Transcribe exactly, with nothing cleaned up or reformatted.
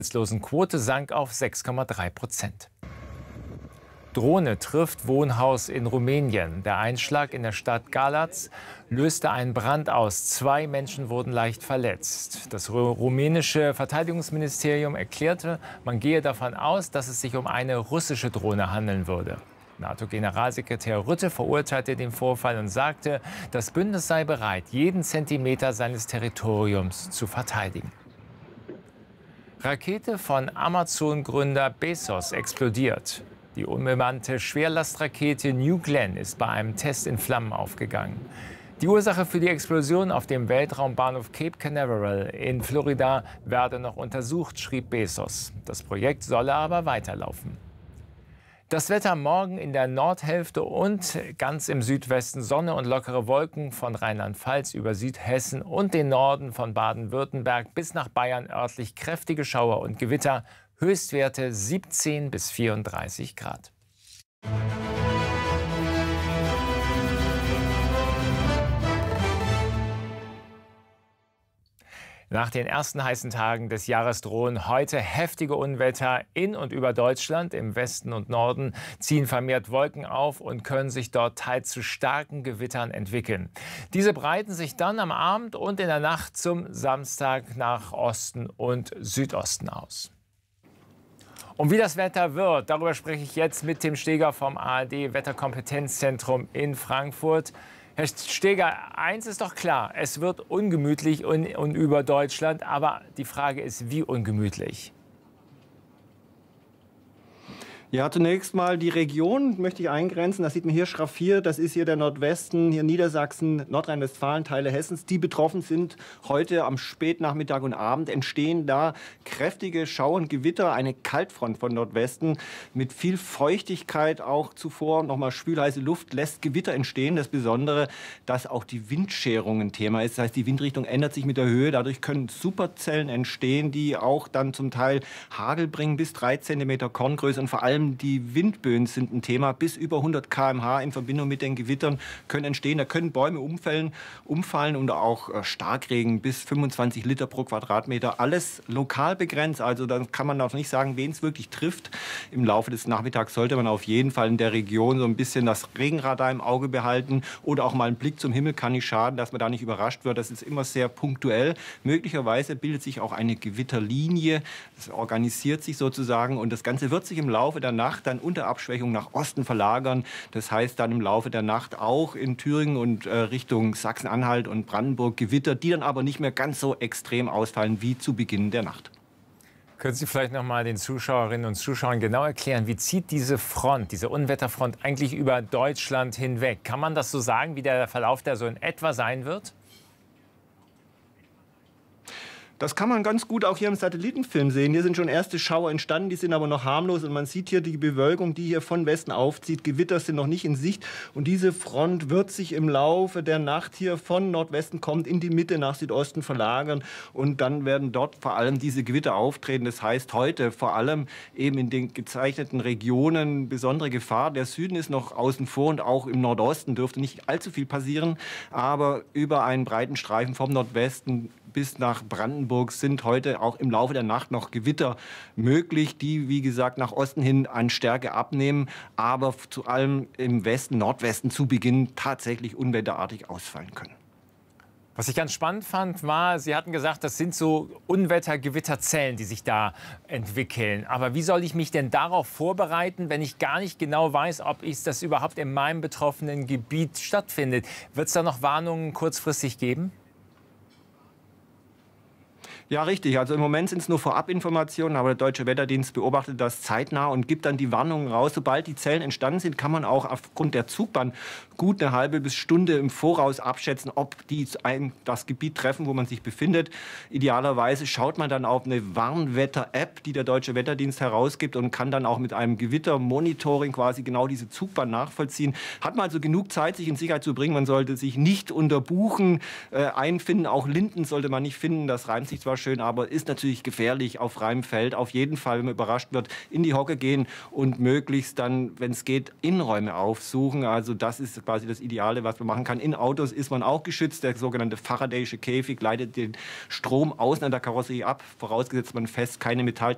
Arbeitslosenquote sank auf sechs Komma drei Prozent. Drohne trifft Wohnhaus in Rumänien. Der Einschlag in der Stadt Galați löste einen Brand aus. Zwei Menschen wurden leicht verletzt. Das rumänische Verteidigungsministerium erklärte, man gehe davon aus, dass es sich um eine russische Drohne handeln würde. NATO-Generalsekretär Rutte verurteilte den Vorfall und sagte, das Bündnis sei bereit, jeden Zentimeter seines Territoriums zu verteidigen. Rakete von Amazon-Gründer Bezos explodiert. Die unbemannte Schwerlastrakete New Glenn ist bei einem Test in Flammen aufgegangen. Die Ursache für die Explosion auf dem Weltraumbahnhof Cape Canaveral in Florida werde noch untersucht, schrieb Bezos. Das Projekt solle aber weiterlaufen. Das Wetter morgen in der Nordhälfte und ganz im Südwesten Sonne und lockere Wolken von Rheinland-Pfalz über Südhessen und den Norden von Baden-Württemberg bis nach Bayern örtlich kräftige Schauer und Gewitter. Höchstwerte siebzehn bis vierunddreißig Grad. Nach den ersten heißen Tagen des Jahres drohen heute heftige Unwetter in und über Deutschland. Im Westen und Norden ziehen vermehrt Wolken auf und können sich dort teils zu starken Gewittern entwickeln. Diese breiten sich dann am Abend und in der Nacht zum Samstag nach Osten und Südosten aus. Und wie das Wetter wird, darüber spreche ich jetzt mit Tim Steger vom A R D-Wetterkompetenzzentrum in Frankfurt. Herr Steger, eins ist doch klar, es wird ungemütlich und, und über Deutschland, aber die Frage ist, wie ungemütlich? Ja, zunächst mal die Region möchte ich eingrenzen. Das sieht man hier schraffiert. Das ist hier der Nordwesten, hier Niedersachsen, Nordrhein-Westfalen, Teile Hessens, die betroffen sind. Heute am Spätnachmittag und Abend entstehen da kräftige Schauer und Gewitter. Eine Kaltfront von Nordwesten mit viel Feuchtigkeit auch zuvor. Nochmal schwülheiße Luft lässt Gewitter entstehen. Das Besondere, dass auch die Windscherung ein Thema ist. Das heißt, die Windrichtung ändert sich mit der Höhe. Dadurch können Superzellen entstehen, die auch dann zum Teil Hagel bringen, bis drei Zentimeter Korngröße und vor allem die Windböen sind ein Thema. Bis über hundert Kilometer pro Stunde in Verbindung mit den Gewittern können entstehen. Da können Bäume umfallen, umfallen und auch Starkregen bis fünfundzwanzig Liter pro Quadratmeter. Alles lokal begrenzt. Also dann kann man auch nicht sagen, wen es wirklich trifft. Im Laufe des Nachmittags sollte man auf jeden Fall in der Region so ein bisschen das Regenradar im Auge behalten oder auch mal einen Blick zum Himmel kann nicht schaden, dass man da nicht überrascht wird. Das ist immer sehr punktuell. Möglicherweise bildet sich auch eine Gewitterlinie. Das organisiert sich sozusagen und das Ganze wird sich im Laufe der Nacht dann unter Abschwächung nach Osten verlagern. Das heißt dann im Laufe der Nacht auch in Thüringen und äh, Richtung Sachsen-Anhalt und Brandenburg Gewitter, die dann aber nicht mehr ganz so extrem ausfallen wie zu Beginn der Nacht. Können Sie vielleicht noch mal den Zuschauerinnen und Zuschauern genau erklären, wie zieht diese Front, diese Unwetterfront eigentlich über Deutschland hinweg? Kann man das so sagen, wie der Verlauf der so in etwa sein wird? Das kann man ganz gut auch hier im Satellitenfilm sehen. Hier sind schon erste Schauer entstanden, die sind aber noch harmlos. Und man sieht hier die Bewölkung, die hier von Westen aufzieht. Gewitter sind noch nicht in Sicht. Und diese Front wird sich im Laufe der Nacht hier von Nordwesten kommend in die Mitte nach Südosten verlagern. Und dann werden dort vor allem diese Gewitter auftreten. Das heißt heute vor allem eben in den gezeichneten Regionen besondere Gefahr. Der Süden ist noch außen vor und auch im Nordosten dürfte nicht allzu viel passieren. Aber über einen breiten Streifen vom Nordwesten bis nach Brandenburg sind heute auch im Laufe der Nacht noch Gewitter möglich, die, wie gesagt, nach Osten hin an Stärke abnehmen, aber zu allem im Westen, Nordwesten zu Beginn tatsächlich unwetterartig ausfallen können. Was ich ganz spannend fand, war, Sie hatten gesagt, das sind so Unwetter-Gewitterzellen, die sich da entwickeln. Aber wie soll ich mich denn darauf vorbereiten, wenn ich gar nicht genau weiß, ob ich das überhaupt in meinem betroffenen Gebiet stattfindet? Wird es da noch Warnungen kurzfristig geben? Ja, richtig. Also im Moment sind es nur Vorabinformationen, aber der Deutsche Wetterdienst beobachtet das zeitnah und gibt dann die Warnungen raus. Sobald die Zellen entstanden sind, kann man auch aufgrund der Zugbahn gut eine halbe bis Stunde im Voraus abschätzen, ob die ein, das Gebiet treffen, wo man sich befindet. Idealerweise schaut man dann auf eine Warnwetter-App, die der Deutsche Wetterdienst herausgibt und kann dann auch mit einem Gewittermonitoring quasi genau diese Zugbahn nachvollziehen. Hat man also genug Zeit, sich in Sicherheit zu bringen. Man sollte sich nicht unter Buchen äh, einfinden. Auch Linden sollte man nicht finden. Das reimt sich zwar schön, aber ist natürlich gefährlich auf freiem Feld. Auf jeden Fall, wenn man überrascht wird, in die Hocke gehen und möglichst dann, wenn es geht, Innenräume aufsuchen. Also das ist quasi das Ideale, was man machen kann. In Autos ist man auch geschützt. Der sogenannte Faraday'sche Käfig leitet den Strom außen an der Karosserie ab, vorausgesetzt man fest keine Metallteile